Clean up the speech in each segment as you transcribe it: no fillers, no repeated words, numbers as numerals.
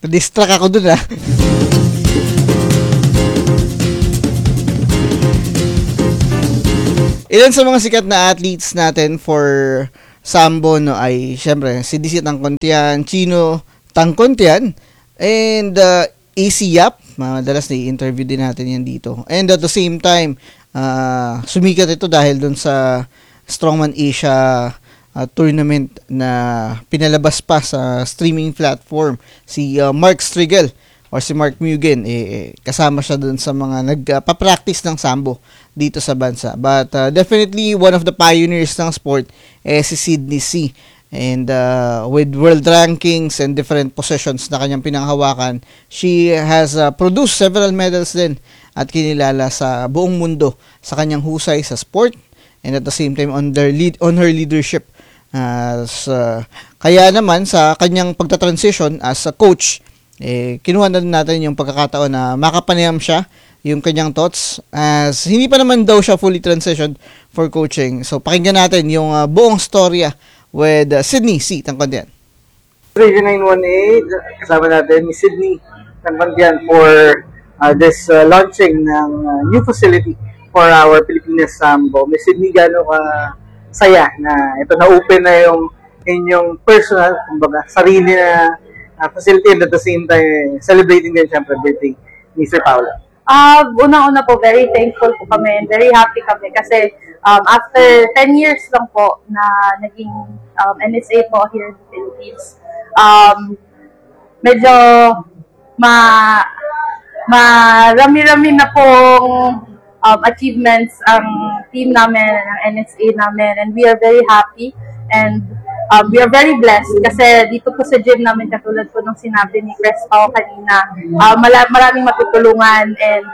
Na-distract ako dun, Ilan sa mga sikat na athletes natin for Sambo, no, ay syempre si DC Tangkontian, Chino Tangkontian, and AC Yap. Madalas na-interview din natin yan dito. And at the same time, sumikat ito dahil dun sa Strongman Asia tournament na pinalabas pa sa streaming platform. Si Mark Striegel or si Mark Mugen, kasama siya dun sa mga nagpa-practice ng sambo dito sa bansa. But definitely one of the pioneers ng sport si Sydney C. And with world rankings and different positions na kanyang pinanghawakan, she has produced several medals din at kinilala sa buong mundo sa kanyang husay sa sport and at the same time on her leadership. Kaya naman sa kanyang pagta-transition as a coach, kinuha na natin yung pagkakataon na makapanayam siya yung kanyang thoughts as hindi pa naman daw siya fully transitioned for coaching. So pakinggan natin yung buong storya with Sydney C. Tangkontian. Radio 918, kasama natin ni Sydney Tangkontian for this launching ng new facility for our Pilipinas Sambo. Miss Sydney, gano'n ka saya na ito na-open na yung inyong personal, kumbaga, sarili na facility and at the same time celebrating din siyempre birthday ni Sir Paolo? Unang-una po, very thankful po kami and very happy kami kasi after 10 years lang po na naging NSA po here in the Philippines, medyo marami-rami na pong achievements ang team namin, ang NSA namin, and we are very happy and we are very blessed kasi dito po sa gym namin, katulad po ng sinabi ni Chris Pao kanina, maraming matutulungan and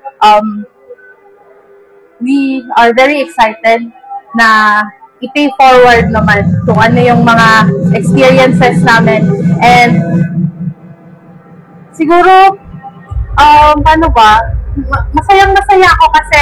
we are very excited na i-pay forward naman kung ano yung mga experiences namin and siguro paano ba, masayang-masaya ako kasi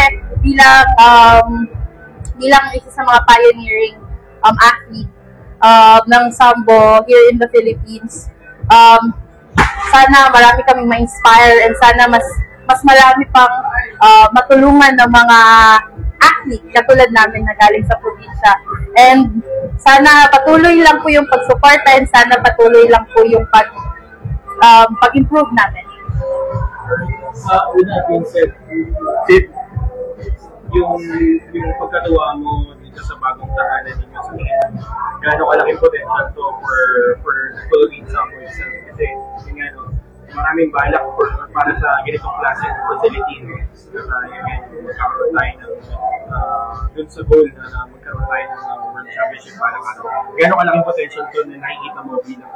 bilang isa sa mga pioneering athlete ng Sambo here in the Philippines. Sana marami kaming ma-inspire and sana mas marami pang matulungan ng mga athlete katulad namin na galing sa probinsya. And sana patuloy lang po yung pagsuporta and sana patuloy lang po yung pag-improve namin. With that being said, Sid, yung pagkatuwa mo dito sa bagong tahanan ninyo sa tingin, gano'ng kalaking potential to for the Philippines Sambo itself? Kasi yun nga, maraming balak para sa ganitong klase ng facility. Magkaroon tayo ng dun sa goal na magkaroon tayo ng World Championship para gano'ng kalaking potential to na nakikita mo bilang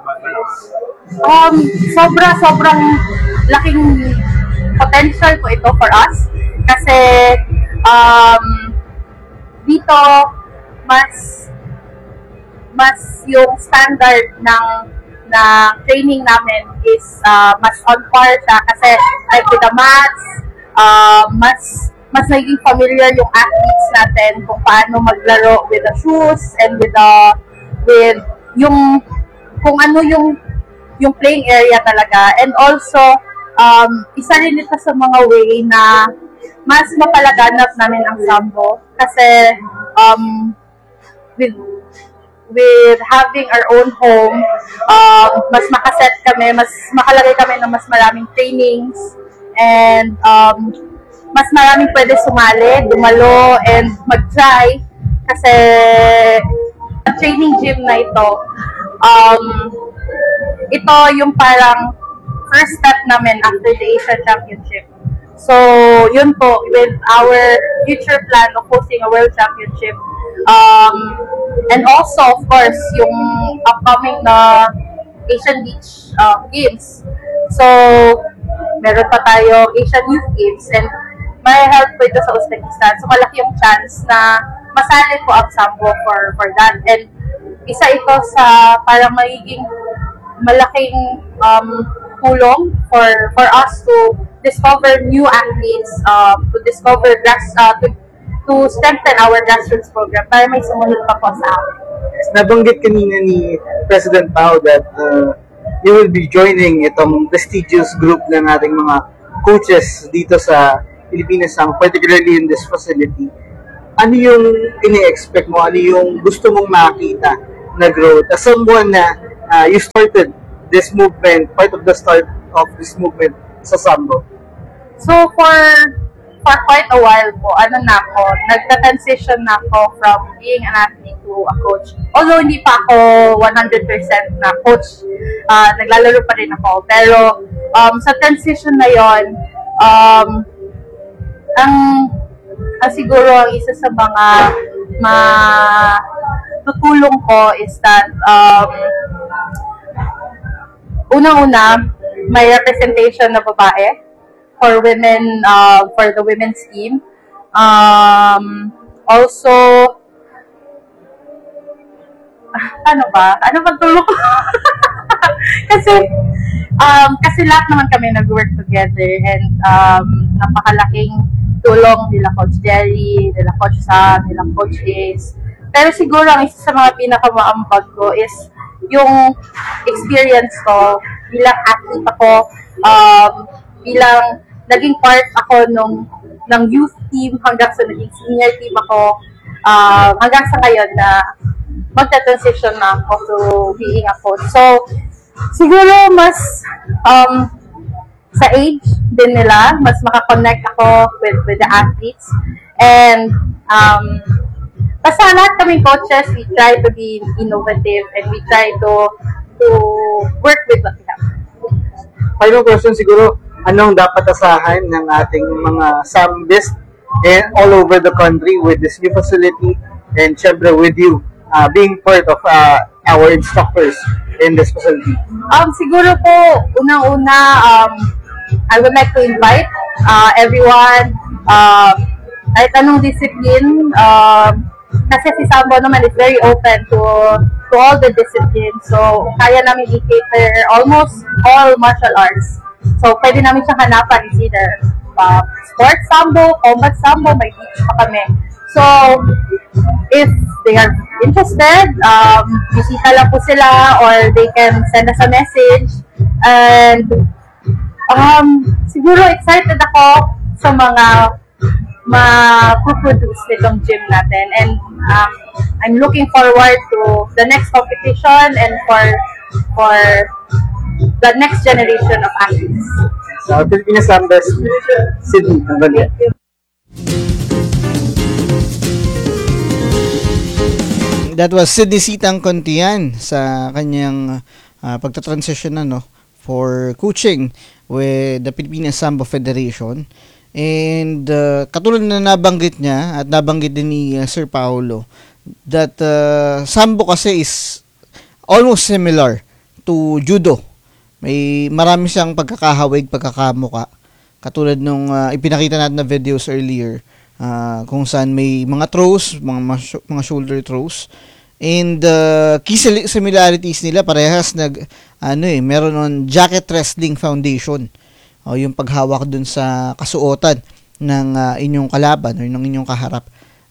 sobrang laking potential po ito for us kasi dito mas yung standard ng training namin is mas on par siya kasi like with the mats, mas naging familiar yung athletes natin kung paano maglaro with the shoes and with yung kung ano yung playing area talaga. And also isa rin ito sa mga way na mas mapalaganap namin ang Sambo kasi with having our own home, mas makaset kami, mas makalagay kami ng mas maraming trainings and mas maraming pwede sumali, dumalo and mag-try kasi ang training gym na ito yung parang first step namin after the Asian Championship. So, yun po, with our future plan of hosting a World Championship. And also, of course, yung upcoming na Asian Beach Games. So, meron pa tayo Asian Youth Games and may help po ito sa Uzbekistan. So, malaki yung chance na masali po ang Sambo for that. And isa ito sa parang magiging malaking tulong for us to discover new athletes, to discover to strengthen our grassroots program para may sumunod pa po sa amin. Nabanggit kanina ni President Pao that you will be joining itong prestigious group ng ating mga coaches dito sa Pilipinas, particularly in this facility. Ano yung ini-expect mo? Ano yung gusto mong makita na growth? As someone na you started this movement, part of the start of this movement sa Sambo. So for quite a while po, nagta-transition na ako from being an athlete to a coach. Although hindi pa ako 100% na coach, naglalaro pa rin ako. Pero sa transition na yon, ang siguro ang isa sa mga tutulong ko is that unang-una, may representation na babae for women, for the women's team. Also, ano bang tulong ko? kasi lahat naman kami nag-work together, and napakalaking tulong nila Coach Jerry, nila Coach Sam, nila Coach Ace. Pero siguro ang isa sa mga pinakamaambag ko is yung experience ko bilang athlete ako, bilang naging part ako ng youth team hanggang sa naging senior team ako, hanggang sa ngayon na magta-transition na ako to being a coach. So, siguro mas sa age din nila, mas makakonect ako with the athletes. And basta lahat kaming coaches, we try to be innovative and we try to work with what we have. Final question siguro, anong dapat asahan ng ating mga Sambist all over the country with this new facility, and syempre with you being part of our instructors in this facility? Siguro po, unang-una, I would like to invite everyone, kahit anong discipline, kasi si Sambo naman is very open to all the disciplines. So, kaya namin i-cater almost all martial arts. So, pwede namin siyang hanapan. Is either sports Sambo, combat Sambo, may teach pa kami. So, if they are interested, bisita lang po sila, or they can send us a message. And siguro excited ako sa mga ma-produce nitong gym natin, and I'm looking forward to the next competition and for the next generation of athletes. So, Pilipinas Sambest, Sydney, Tanzania. That was Sydney Sitang Contian sa kanyang pagta-transition for coaching with the Philippines Sambo Federation. And katulad na nabanggit niya at nabanggit din ni Sir Paolo, that Sambo kasi is almost similar to Judo. May marami siyang pagkakahawig, pagkakamuka. Katulad nung ipinakita natin na videos earlier, kung saan may mga throws, mga shoulder throws. And key similarities nila, parehas meron on Jacket Wrestling Foundation. O yung paghawak dun sa kasuotan ng inyong kalaban o ng inyong kaharap.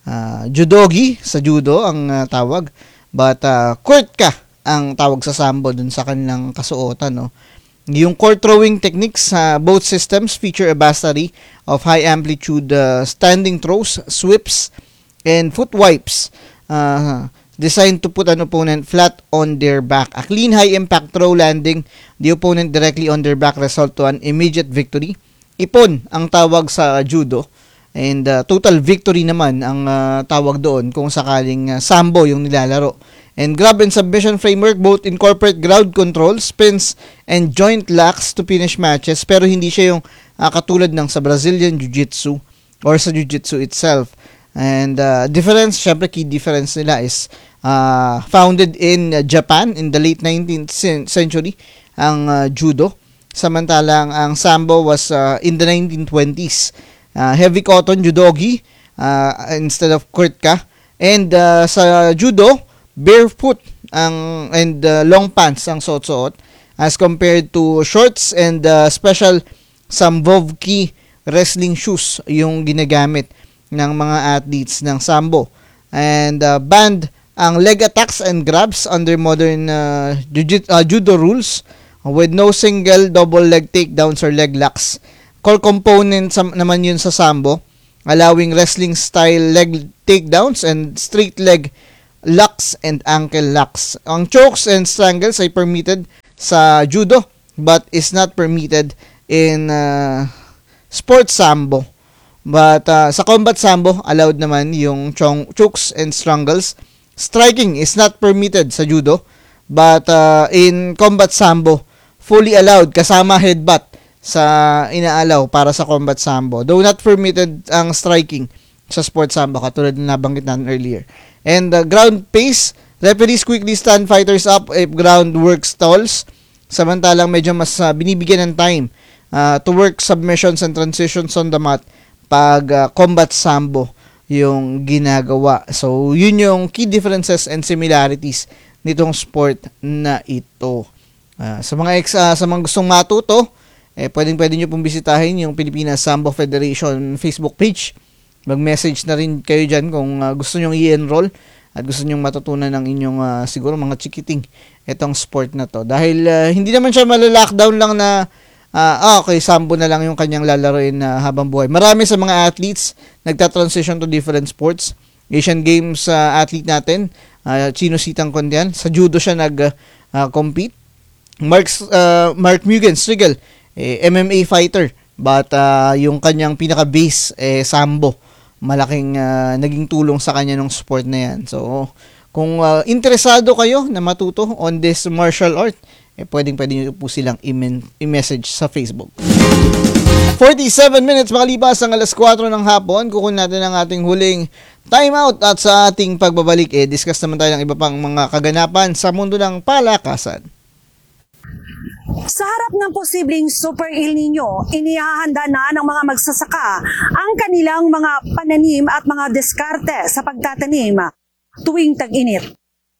Judogi sa judo ang tawag, but kurtka ang tawag sa Sambo dun sa kanilang kasuotan. Yung court throwing techniques sa both systems feature a battery of high amplitude standing throws, sweeps, and foot wipes designed to put an opponent flat on their back. A clean high impact throw landing the opponent directly on their back result to an immediate victory. Ipon ang tawag sa judo, and total victory naman ang tawag doon kung sakaling Sambo yung nilalaro. And grab and submission framework both incorporate ground control, spins, and joint locks to finish matches, pero hindi siya yung katulad ng sa Brazilian Jiu-Jitsu or sa Jiu-Jitsu itself. And difference, syempre key difference nila is founded in Japan in the late 19th century ang judo, samantalang ang Sambo was in the 1920s. Heavy cotton judogi instead of kurtka, and sa judo barefoot and long pants ang suot-suot as compared to shorts and special Sambovki wrestling shoes yung ginagamit ng mga athletes ng Sambo. And banned ang leg attacks and grabs under modern judo rules. with no single double leg takedowns or leg locks. Core component naman yun sa Sambo, allowing wrestling style leg takedowns and straight leg locks and ankle locks. Ang chokes and strangles ay permitted sa judo but is not permitted in sports Sambo. But sa combat Sambo, allowed naman yung chokes and strangles. Striking is not permitted sa judo, but in combat Sambo, fully allowed kasama headbutt sa inaalaw para sa combat Sambo. Though not permitted ang striking sa sports Sambo katulad na nabanggit natin earlier. And ground pace, referees quickly stand fighters up if ground work stalls. Samantalang medyo mas binibigyan ng time to work submissions and transitions on the mat pag combat Sambo yung ginagawa. So, yun yung key differences and similarities nitong sport na ito. Sa mga gustong matuto, pwede nyo pong bisitahin yung Pilipinas Sambo Federation Facebook page. Mag-message na rin kayo dyan kung gusto nyo i-enroll at gusto nyo matutunan ng inyong siguro mga chikiting itong sport na to. Dahil hindi naman siya malalockdown lang na okay, Sambo na lang yung kanyang lalaroin habang buhay. Marami sa mga athletes nagta-transition to different sports. Asian Games athlete natin, Chino Tangcontian, sa judo siya nag-compete. Mark Mugen Striegel, MMA fighter, but yung kanyang pinaka-base Sambo. Malaking naging tulong sa kanya ng sport na yan. So, kung interesado kayo na matuto on this martial art, pwede nyo po silang i-message sa Facebook. 47 minutes makalipas ang alas 4 ng hapon, kukunin natin ang ating huling timeout at sa ating pagbabalik, discuss naman tayo ng iba pang mga kaganapan sa mundo ng palakasan. Sa harap ng posibleng Super El Nino, inihahanda na ng mga magsasaka ang kanilang mga pananim at mga diskarte sa pagtatanim tuwing tag-init.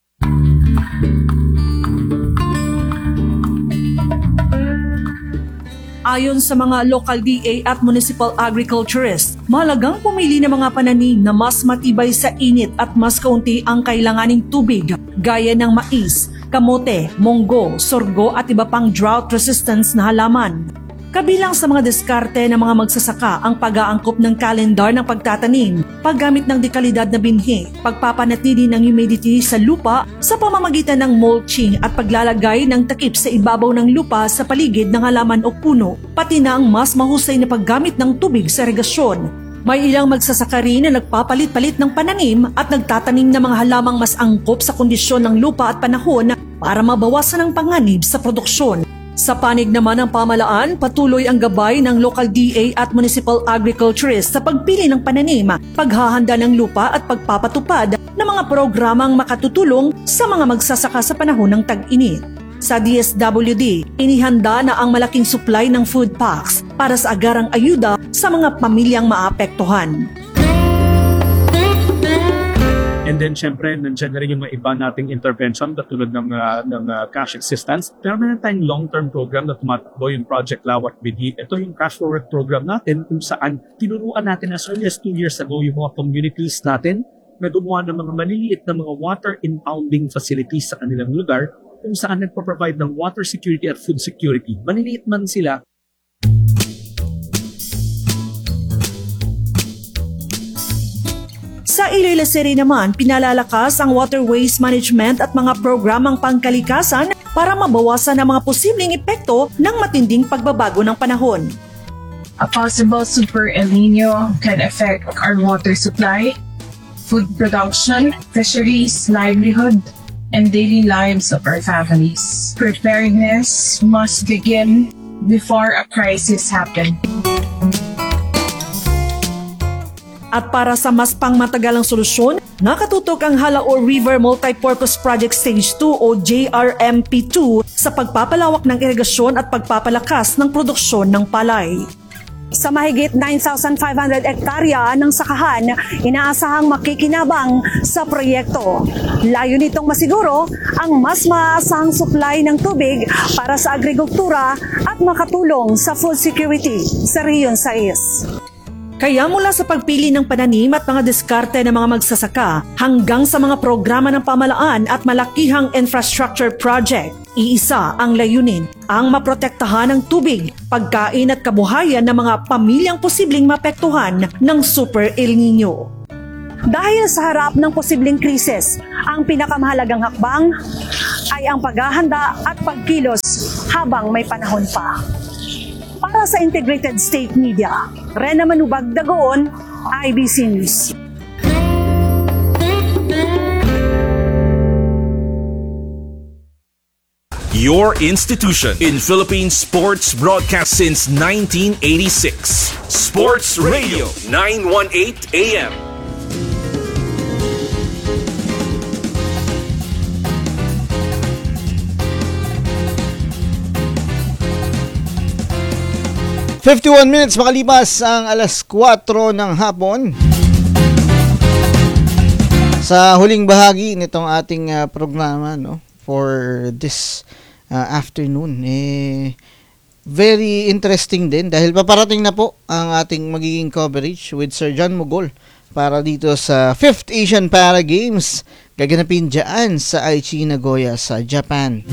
Ayon sa mga local DA at municipal agriculturists, mahalagang pumili ng mga pananim na mas matibay sa init at mas kaunti ang kailanganing tubig, gaya ng mais, kamote, monggo, sorgo at iba pang drought resistance na halaman. Kabilang sa mga diskarte ng mga magsasaka ang pag-aangkop ng kalendar ng pagtatanim, paggamit ng dekalidad na binhi, pagpapanatili ng humidity sa lupa sa pamamagitan ng mulching at paglalagay ng takip sa ibabaw ng lupa sa paligid ng halaman o puno, pati na ang mas mahusay na paggamit ng tubig sa irigasyon. May ilang magsasaka rin na nagpapalit-palit ng pananim at nagtatanim ng mga halamang mas angkop sa kondisyon ng lupa at panahon para mabawasan ang panganib sa produksyon. Sa panig naman ng pamalaan, patuloy ang gabay ng local DA at municipal agriculturists sa pagpili ng pananim, paghahanda ng lupa at pagpapatupad ng mga programang makatutulong sa mga magsasaka sa panahon ng tag-init. Sa DSWD, inihanda na ang malaking supply ng food packs para sa agarang ayuda sa mga pamilyang maapektuhan. And then, syempre, nandiyan na rin yung mga iba nating intervention katulad ng cash assistance. Pero meron tayong long-term program na tumatakbo yung Project Lawat Bidi. Ito yung cash forward program natin kung saan tinuruan natin as early as 2 years ago yung mga communities natin na gumawa ng mga maliliit na mga water impounding facilities sa kanilang lugar kung saan nagpo-provide ng water security at food security. Maliliit man sila, Sa Iloilo City naman, pinalalakas ang water waste management at mga programang pangkalikasan para mabawasan ang mga posibleng epekto ng matinding pagbabago ng panahon. A possible Super El Nino can affect our water supply, food production, fisheries, livelihood, and daily lives of our families. Preparedness must begin before a crisis happens. At para sa mas pangmatagalang solusyon, nakatutok ang Halao River Multipurpose Project Stage 2 o JRMP2 sa pagpapalawak ng irigasyon at pagpapalakas ng produksyon ng palay. Sa mahigit 9,500 hektarya ng sakahan, inaasahang makikinabang sa proyekto. Layo nitong masiguro ang mas maasahang supply ng tubig para sa agrikultura at makatulong sa food security sa Region 6. Kaya mula sa pagpili ng pananim at mga diskarte ng mga magsasaka hanggang sa mga programa ng pamalaan at malakihang infrastructure project, iisa ang layunin, ang maprotektahan ng tubig, pagkain at kabuhayan ng mga pamilyang posibleng mapektuhan ng Super El Nino. Dahil sa harap ng posibleng krisis, ang pinakamahalagang hakbang ay ang paghahanda at pagkilos habang may panahon pa. Para sa Integrated State Media, Rena Manubag Dagoon, IBC News. Your institution in Philippine sports broadcast since 1986. Sports Radio 918 AM. "51 minutes makalipas ang alas 4 ng hapon. Sa huling bahagi nitong ating programa, no, for this afternoon, very interesting din dahil paparating na po ang ating magiging coverage with Sir John Mogol para dito sa 5th Asian Para Games gaganapin dyan sa Aichi, Nagoya sa Japan.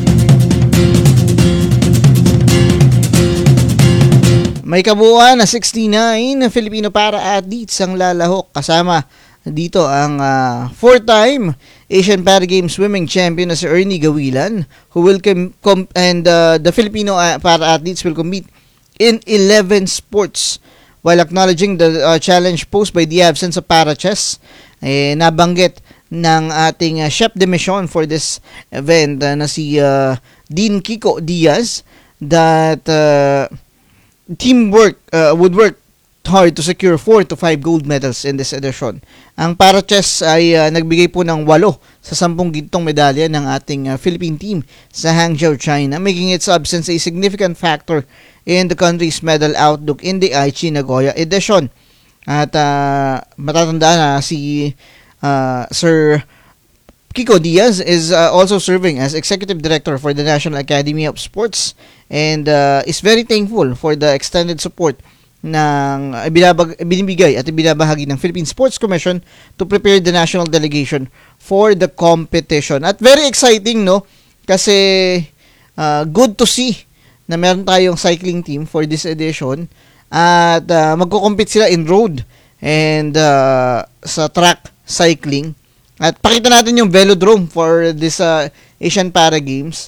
May kabuuan na 69 Filipino para-athletes ang lalahok. Kasama dito ang 4-time Asian Para Games swimming champion na si Ernie Gawilan, who will the Filipino para-athletes will compete in 11 sports. While acknowledging the challenge posed by the absence of para-chess, nabanggit ng ating chef de mission for this event na si Dean Kiko Diaz that teamwork would work hard to secure 4 to 5 gold medals in this edition. Ang para-chess ay nagbigay po ng 8 sa 10 gintong medalya ng ating Philippine team sa Hangzhou, China, making its absence a significant factor in the country's medal outlook in the Aichi Nagoya edition. At matatandaan na si Sir Kiko Diaz is also serving as Executive Director for the National Academy of Sports and is very thankful for the extended support ng binibigay at ibinabahagi ng Philippine Sports Commission to prepare the national delegation for the competition. At very exciting, no? Kasi good to see na meron tayong cycling team for this edition at magko-compete sila in road and sa track cycling. At pakita natin yung velodrome for this Asian Para Games.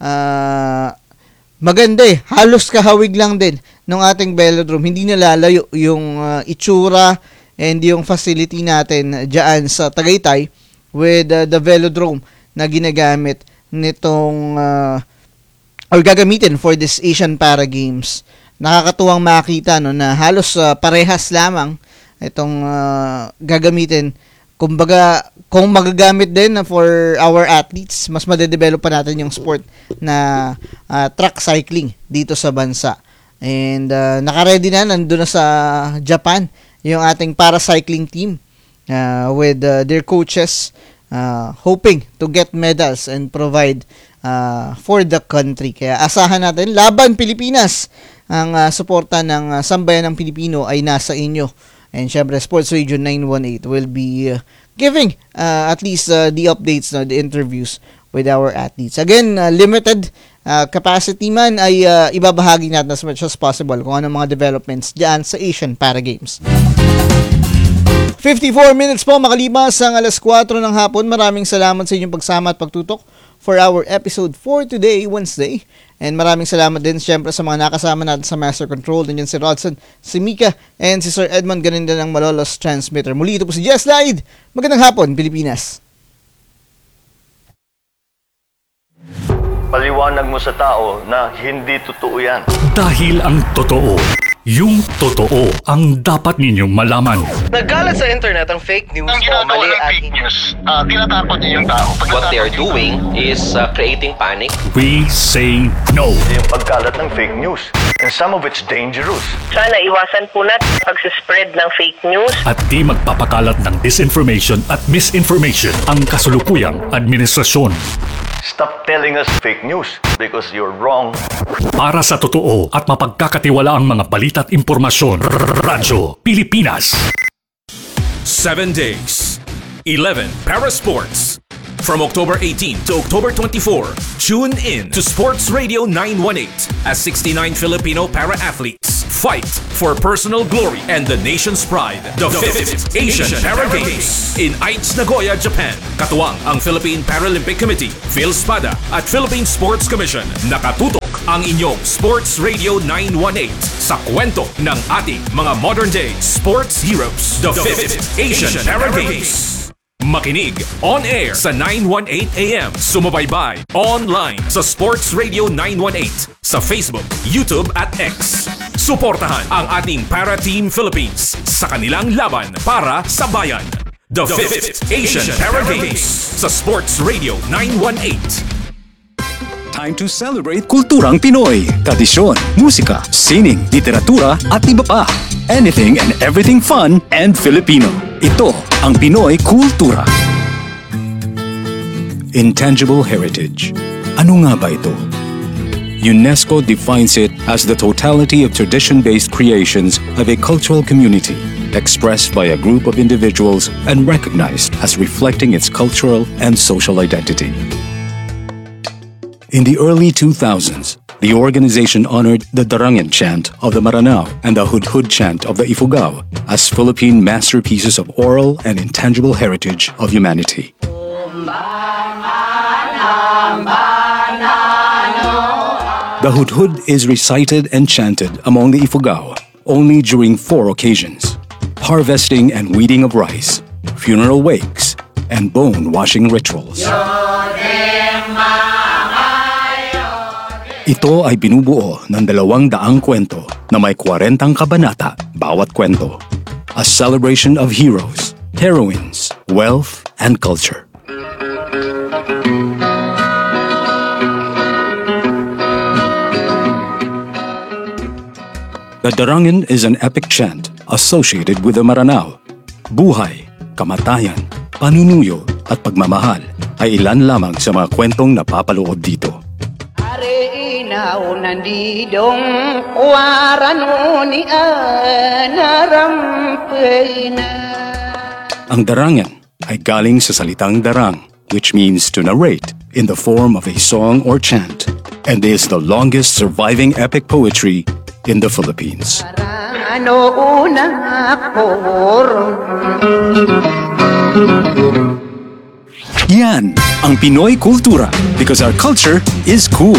Maganda eh. Halos kahawig lang din ng ating velodrome. Hindi nalalayo yung itsura and yung facility natin dyan sa Tagaytay with the velodrome na ginagamit nitong or gagamitin for this Asian Para Games. Nakakatuwang makita, no, na halos parehas lamang itong gagamitin. Kumbaga, kung magagamit din for our athletes, mas madedevelop pa natin yung sport na track cycling dito sa bansa. And nakaready na, nandun na sa Japan yung ating para-cycling team with their coaches hoping to get medals and provide for the country. Kaya asahan natin, laban Pilipinas! Ang suporta ng sambayan ng Pilipino ay nasa inyo. And syempre, Sports Radio 918 will be giving at least the updates, no, the interviews with our athletes. Again, limited capacity man ay ibabahagi natin as much as possible kung ano mga developments dyan sa Asian Para Games. 54 minutes po makalipas ang alas 4 ng hapon. Maraming salamat sa inyong pagsama at pagtutok for our episode for today, Wednesday. And maraming salamat din syempre sa mga nakasama natin sa Master Control. Nandiyan si Rodson, si Mika, and si Sir Edmond, ganun din ang Malolos Transmitter. Muli ito po si Jess Lied. Magandang hapon, Pilipinas. Paliwanag mo sa tao na hindi totoo yan. Dahil ang totoo, yung totoo ang dapat ninyong malaman. Nagkalat sa internet ang fake news o mali at fake news, tinatakot niyo yung tao. what they are doing is creating panic. We say no. Yung pagkalat ng fake news. And some of it's dangerous. Sana iwasan po natin pag-spread ng fake news. At di magpapakalat ng disinformation at misinformation ang kasulukuyang administrasyon. Stop telling us fake news because you're wrong. Para sa totoo at mapagkakatiwalaang mga balita at impormasyon, Radyo Pilipinas. 7 days, 11 para sports. From October 18 to October 24, tune in to Sports Radio 918 as 69 Filipino para-athletes fight for personal glory and the nation's pride. The 5th Asian Para Games in Aichi, Nagoya, Japan. Katuwang ang Philippine Paralympic Committee, PhilSPADA at Philippine Sports Commission. Nakatutok ang inyong Sports Radio 918 sa kwento ng ating mga modern-day sports heroes. The 5th Asian Para Games. Makinig on air sa 918 AM. Sumubaybay online sa Sports Radio 918 sa Facebook, YouTube at X. Suportahan ang ating Para Team Philippines sa kanilang laban para sa bayan. The 5th Asian Para Games sa Sports Radio 918. Time to celebrate kulturang Pinoy, tradisyon, musika, sining, literatura at iba pa. Anything and everything fun and Filipino. Ito ang Pinoy Kultura. Intangible heritage. Ano nga ba ito? UNESCO defines it as the totality of tradition-based creations of a cultural community, expressed by a group of individuals and recognized as reflecting its cultural and social identity. In the early 2000s, the organization honored the Darangan chant of the Maranao and the Hudhud chant of the Ifugao as Philippine masterpieces of oral and intangible heritage of humanity. The Hudhud is recited and chanted among the Ifugao only during 4 occasions: harvesting and weeding of rice, funeral wakes, and bone-washing rituals. Ito ay binubuo ng 200 kwento na may 40 kabanata bawat kwento. A celebration of heroes, heroines, wealth, and culture. The Darangan is an epic chant associated with the Maranao. Buhay, kamatayan, panunuyo, at pagmamahal ay ilan lamang sa mga kwentong napapaloob dito. Ang darangan ay galing sa salitang darang, which means to narrate in the form of a song or chant, and is the longest surviving epic poetry in the Philippines. Yan ang Pinoy Kultura, because our culture is cool.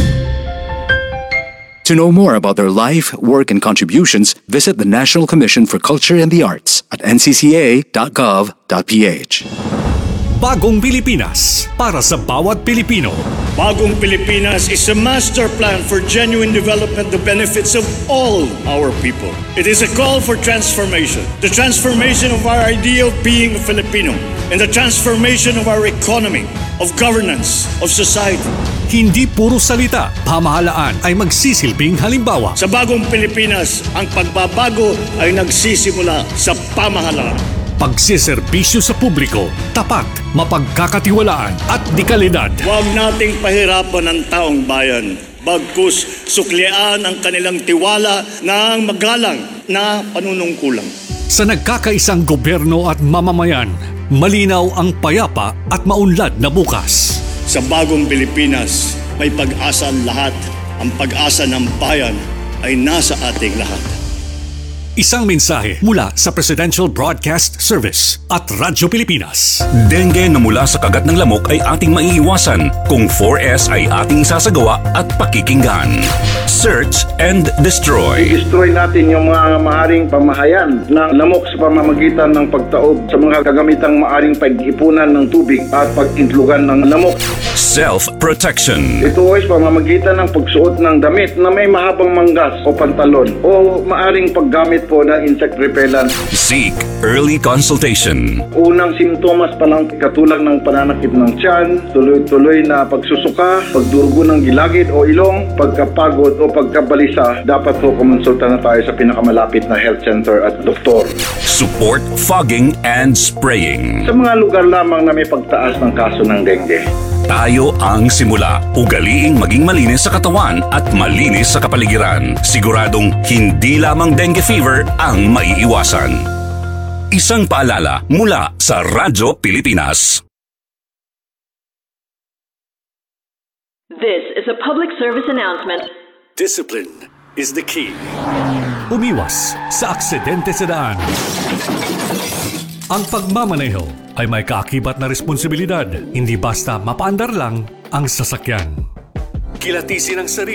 To know more about their life, work, and contributions, visit the National Commission for Culture and the Arts at ncca.gov.ph. Bagong Pilipinas para sa bawat Pilipino. Bagong Pilipinas is a master plan for genuine development that benefits of all our people. It is a call for transformation. The transformation of our idea of being a Filipino and the transformation of our economy, of governance, of society. Hindi puro salita, pamahalaan ay magsisilbing halimbawa. Sa Bagong Pilipinas, ang pagbabago ay nagsisimula sa pamahalaan. Pagsiservisyo sa publiko, tapat, mapagkakatiwalaan at dekalidad. Huwag nating pahirapan ang taong bayan. Bagkus suklian ang kanilang tiwala ng magalang na panunungkulan. Sa nagkakaisang gobyerno at mamamayan, malinaw ang payapa at maunlad na bukas. Sa Bagong Pilipinas, may pag-asa ang lahat. Ang pag-asa ng bayan ay nasa ating lahat. Isang mensahe mula sa Presidential Broadcast Service at Radyo Pilipinas. Dengue na mula sa kagat ng lamok ay ating maiiwasan kung 4S ay ating sasagawa at pakikinggan. Search and destroy. I-destroy natin yung mga maaring pamahayan ng lamok sa pamamagitan ng pagtaob sa mga kagamitang maaring pag-ipunan ng tubig at pag-intlugan ng lamok. Self-protection. Ito ay sa pamamagitan ng pagsuot ng damit na may mahabang manggas o pantalon o maaring paggamit po ng insect repellent. Seek early consultation. Unang simptomas pa lang katulad ng pananakit ng tiyan, tuloy-tuloy na pagsusuka, pagdurugo ng gilagid o ilong, pagkapagod o pagkabalisa, dapat po kumonsulta na tayo sa pinakamalapit na health center at doktor. Support fogging and spraying. Sa mga lugar lamang na may pagtaas ng kaso ng dengue. Tayo Limpyo ang simula. Ugaliing maging malinis sa katawan at malinis sa kapaligiran. Siguradong hindi lamang dengue fever ang maiiwasan. Isang paalala mula sa Radyo Pilipinas. This is a public service announcement. Discipline is the key. Umiwas sa aksidente sa daan. Ang pagmamaneho ay may kaakibat na responsibilidad. Hindi basta mapaandar lang ang sasakyan. Kilatisin ang sarili.